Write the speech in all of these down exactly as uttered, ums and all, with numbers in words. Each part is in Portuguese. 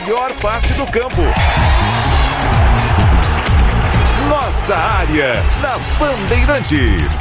melhor parte do campo. Nossa área, na Bandeirantes.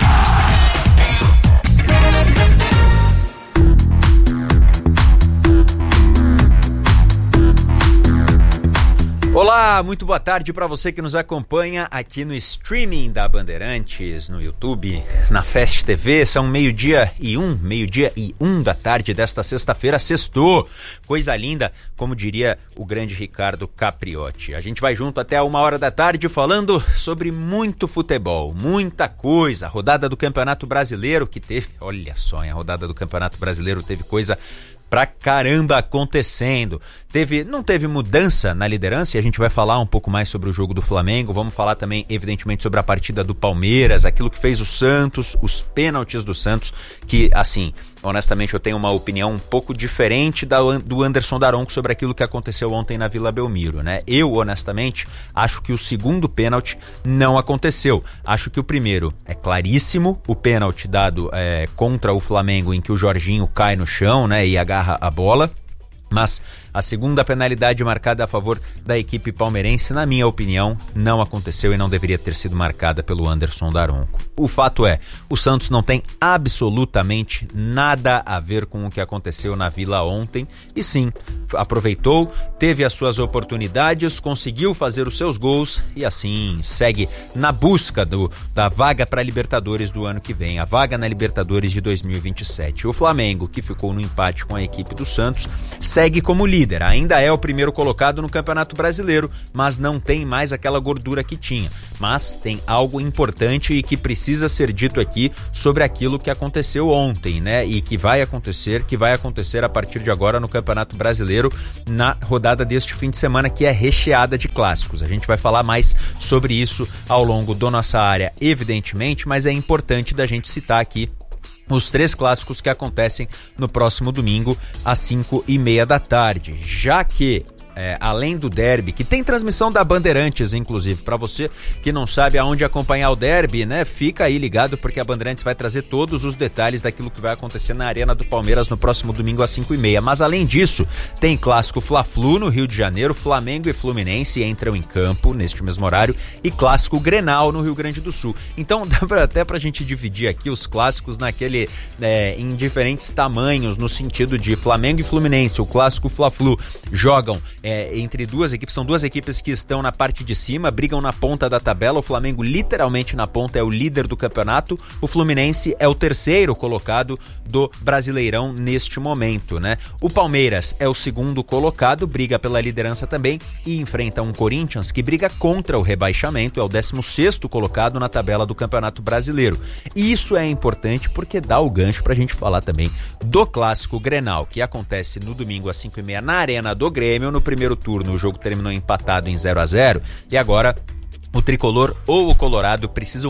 Olá, muito boa tarde para você que nos acompanha aqui no streaming da Bandeirantes, no YouTube, na Fest T V. São meio-dia e um, meio-dia e um da tarde desta sexta-feira, sextou. Coisa linda, como diria o grande Ricardo Capriotti. A gente vai junto até a uma hora da tarde falando sobre muito futebol, muita coisa. A rodada do Campeonato Brasileiro que teve, olha só, a rodada do Campeonato Brasileiro teve coisa pra caramba acontecendo. Teve, não teve mudança na liderança e a gente vai falar um pouco mais sobre o jogo do Flamengo. Vamos falar também, evidentemente, sobre a partida do Palmeiras, aquilo que fez o Santos, os pênaltis do Santos, que, assim, honestamente eu tenho uma opinião um pouco diferente da, do Anderson Daronco sobre aquilo que aconteceu ontem na Vila Belmiro, né? Eu, honestamente, acho que o segundo pênalti não aconteceu. Acho que o primeiro é claríssimo, o pênalti dado é, contra o Flamengo, em que o Jorginho cai no chão, né, e agarra a bola. Mas a segunda penalidade marcada a favor da equipe palmeirense, na minha opinião, não aconteceu e não deveria ter sido marcada pelo Anderson Daronco. O fato é, o Santos não tem absolutamente nada a ver com o que aconteceu na Vila ontem e sim, aproveitou, teve as suas oportunidades, conseguiu fazer os seus gols e assim segue na busca do, da vaga para a Libertadores do ano que vem, a vaga na Libertadores de dois mil e vinte e sete. O Flamengo, que ficou no empate com a equipe do Santos, segue como líder, ainda é o primeiro colocado no Campeonato Brasileiro, mas não tem mais aquela gordura que tinha. Mas tem algo importante e que precisa ser dito aqui sobre aquilo que aconteceu ontem, né? E que vai acontecer, que vai acontecer a partir de agora no Campeonato Brasileiro, na rodada deste fim de semana, que é recheada de clássicos. A gente vai falar mais sobre isso ao longo da nossa área, evidentemente, mas é importante da gente citar aqui os três clássicos que acontecem no próximo domingo às cinco e meia da tarde, já que É, além do derby, que tem transmissão da Bandeirantes, inclusive, para você que não sabe aonde acompanhar o derby, né, fica aí ligado, porque a Bandeirantes vai trazer todos os detalhes daquilo que vai acontecer na Arena do Palmeiras no próximo domingo às cinco e meia. Mas além disso, tem clássico Fla-Flu no Rio de Janeiro, Flamengo e Fluminense entram em campo neste mesmo horário, e clássico Grenal no Rio Grande do Sul. Então dá pra, até pra gente dividir aqui os clássicos naquele, é, em diferentes tamanhos, no sentido de Flamengo e Fluminense, o clássico Fla-Flu jogam É, entre duas equipes, são duas equipes que estão na parte de cima, brigam na ponta da tabela. O Flamengo literalmente na ponta é o líder do campeonato, o Fluminense é o terceiro colocado do Brasileirão neste momento, né? O Palmeiras é o segundo colocado, briga pela liderança também e enfrenta um Corinthians que briga contra o rebaixamento, é o décimo sexto colocado na tabela do Campeonato Brasileiro. E isso é importante porque dá o gancho pra gente falar também do clássico Grenal, que acontece no domingo às cinco e meia na Arena do Grêmio. No primeiro turno o jogo terminou empatado em zero a zero e agora o tricolor ou o colorado precisam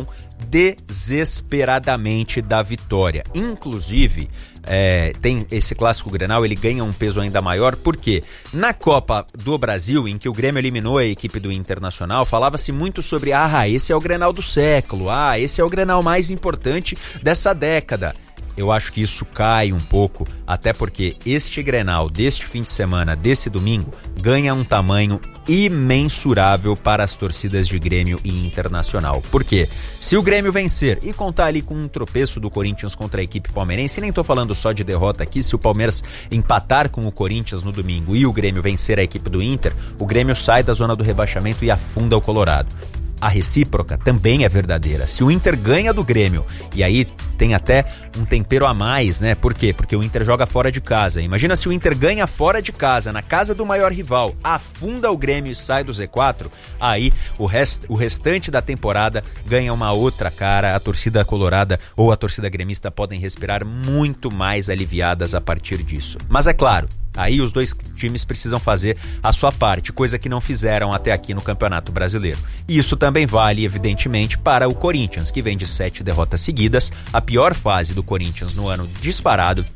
desesperadamente da vitória. Inclusive, é, tem esse clássico Grenal, ele ganha um peso ainda maior, porque na Copa do Brasil, em que o Grêmio eliminou a equipe do Internacional, falava-se muito sobre, ah, esse é o Grenal do século, ah, esse é o Grenal mais importante dessa década. Eu acho que isso cai um pouco, até porque este Grenal deste fim de semana, desse domingo, ganha um tamanho imensurável para as torcidas de Grêmio e Internacional. Por quê? Se o Grêmio vencer e contar ali com um tropeço do Corinthians contra a equipe palmeirense, e nem tô falando só de derrota aqui, se o Palmeiras empatar com o Corinthians no domingo e o Grêmio vencer a equipe do Inter, o Grêmio sai da zona do rebaixamento e afunda o Colorado. A recíproca também é verdadeira. Se o Inter ganha do Grêmio, e aí tem até um tempero a mais, né? Por quê? Porque o Inter joga fora de casa. Imagina se o Inter ganha fora de casa, na casa do maior rival, afunda o Grêmio e sai do Z quatro, aí o, rest, o restante da temporada ganha uma outra cara. A torcida colorada ou a torcida gremista podem respirar muito mais aliviadas a partir disso. Mas é claro, aí os dois times precisam fazer a sua parte, coisa que não fizeram até aqui no Campeonato Brasileiro. E isso também vale, evidentemente, para o Corinthians, que vem de sete derrotas seguidas, a pior fase do Corinthians no ano disparado.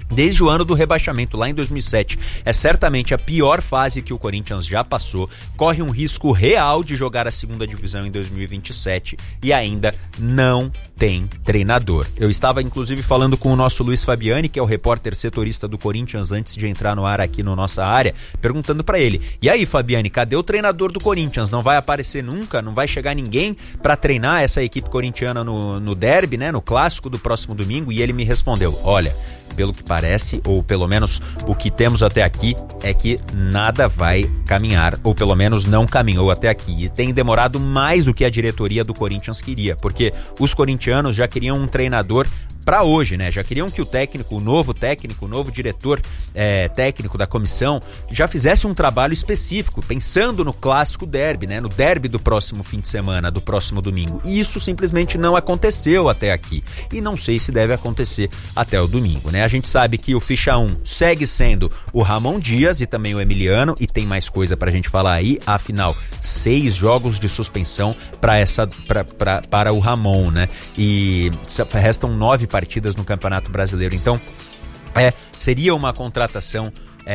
desde o ano do rebaixamento, lá em dois mil e sete. É certamente a pior fase que o Corinthians já passou, corre um risco real de jogar a segunda divisão em dois mil e vinte e sete e ainda não tem treinador. Eu estava inclusive falando com o nosso Luiz Fabiani, que é o repórter setorista do Corinthians, antes de entrar no ar aqui no Nossa Área, perguntando para ele: e aí, Fabiani, cadê o treinador do Corinthians? Não vai aparecer nunca? Não vai chegar ninguém para treinar essa equipe corintiana no, no derby, né, no clássico do próximo domingo? E ele me respondeu: olha, pelo que parece, ou pelo menos o que temos até aqui, é que nada vai caminhar, ou pelo menos não caminhou até aqui. E tem demorado mais do que a diretoria do Corinthians queria, porque os corintianos já queriam um treinador para hoje, né? Já queriam que o técnico, o novo técnico, o novo diretor é, técnico da comissão já fizesse um trabalho específico, pensando no clássico derby, né? No derby do próximo fim de semana, do próximo domingo. E isso simplesmente não aconteceu até aqui. E não sei se deve acontecer até o domingo, né? A gente sabe que o ficha um segue sendo o Ramon Dias e também o Emiliano, e tem mais coisa pra gente falar aí. Afinal, seis jogos de suspensão para essa pra, pra, para o Ramon, né? E restam nove partidas no Campeonato Brasileiro. Então, é, seria uma contratação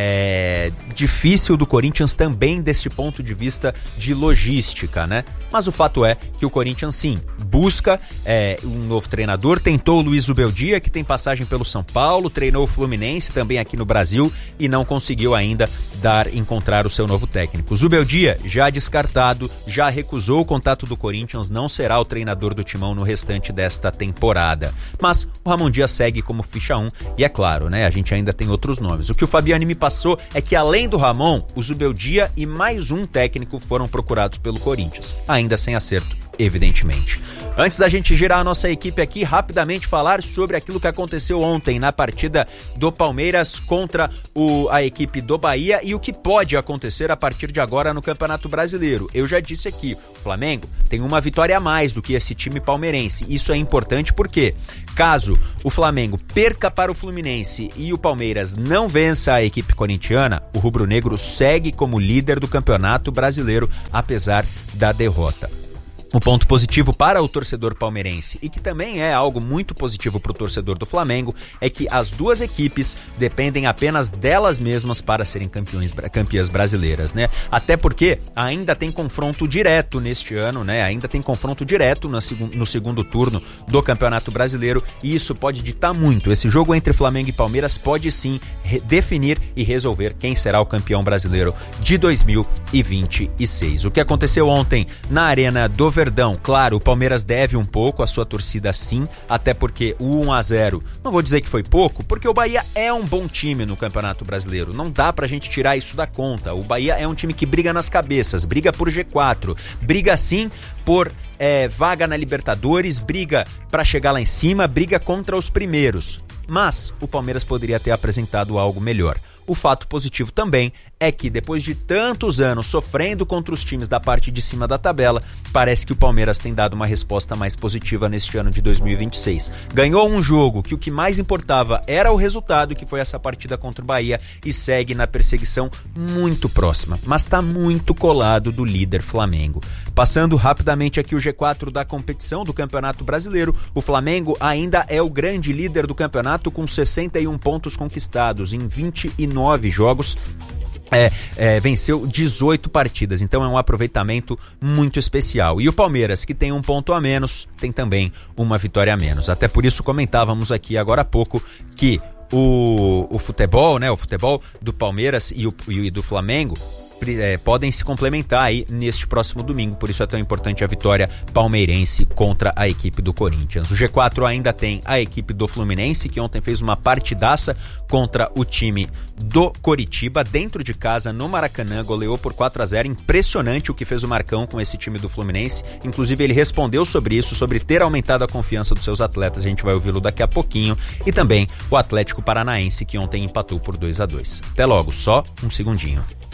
é, difícil do Corinthians também deste ponto de vista de logística, né? Mas o fato é que o Corinthians, sim, busca é, um novo treinador. Tentou o Luiz Zubeldia, que tem passagem pelo São Paulo, treinou o Fluminense também aqui no Brasil e não conseguiu ainda dar, encontrar o seu novo técnico. O Zubeldia, já descartado, já recusou o contato do Corinthians, não será o treinador do Timão no restante desta temporada. Mas o Ramon Dias segue como ficha um e é claro, né, a gente ainda tem outros nomes. O que o Fabiani me passou é que além do Ramon, o Zubeldia e mais um técnico foram procurados pelo Corinthians, ainda sem acerto, evidentemente. Antes da gente girar a nossa equipe aqui, rapidamente falar sobre aquilo que aconteceu ontem na partida do Palmeiras contra o, a equipe do Bahia e o que pode acontecer a partir de agora no Campeonato Brasileiro. Eu já disse aqui, o Flamengo tem uma vitória a mais do que esse time palmeirense. Isso é importante porque, caso o Flamengo perca para o Fluminense e o Palmeiras não vença a equipe corintiana, o rubro-negro segue como líder do Campeonato Brasileiro, apesar da derrota. Um ponto positivo para o torcedor palmeirense, e que também é algo muito positivo para o torcedor do Flamengo, é que as duas equipes dependem apenas delas mesmas para serem campeões, campeãs brasileiras, né? Até porque ainda tem confronto direto neste ano, né? Ainda tem confronto direto no, no segundo turno do Campeonato Brasileiro, e isso pode ditar muito. Esse jogo entre Flamengo e Palmeiras pode sim definir e resolver quem será o campeão brasileiro de dois mil e vinte e seis. O que aconteceu ontem na Arena do Verdão, claro, o Palmeiras deve um pouco à sua torcida, sim, até porque o um a zero, não vou dizer que foi pouco, porque o Bahia é um bom time no Campeonato Brasileiro, não dá pra gente tirar isso da conta. O Bahia é um time que briga nas cabeças, briga por G quatro, briga sim por é, vaga na Libertadores, briga pra chegar lá em cima, briga contra os primeiros, mas o Palmeiras poderia ter apresentado algo melhor. O fato positivo também é que, depois de tantos anos sofrendo contra os times da parte de cima da tabela, parece que o Palmeiras tem dado uma resposta mais positiva neste ano de dois mil e vinte e seis. Ganhou um jogo que o que mais importava era o resultado, que foi essa partida contra o Bahia, e segue na perseguição muito próxima, mas está muito colado do líder Flamengo. Passando rapidamente aqui o G quatro da competição do Campeonato Brasileiro, o Flamengo ainda é o grande líder do campeonato com sessenta e um pontos conquistados em vinte e nove jogos. É, é, venceu dezoito partidas, então é um aproveitamento muito especial. E o Palmeiras, que tem um ponto a menos, tem também uma vitória a menos. Até por isso comentávamos aqui agora há pouco que o, o futebol, né, o futebol do Palmeiras e, o, e do Flamengo É, podem se complementar aí neste próximo domingo, por isso é tão importante a vitória palmeirense contra a equipe do Corinthians. O G quatro ainda tem a equipe do Fluminense, que ontem fez uma partidaça contra o time do Coritiba, dentro de casa, no Maracanã, goleou por quatro a zero, impressionante o que fez o Marcão com esse time do Fluminense, inclusive ele respondeu sobre isso, sobre ter aumentado a confiança dos seus atletas, a gente vai ouvi-lo daqui a pouquinho, e também o Atlético Paranaense, que ontem empatou por dois a dois. Até logo, só um segundinho.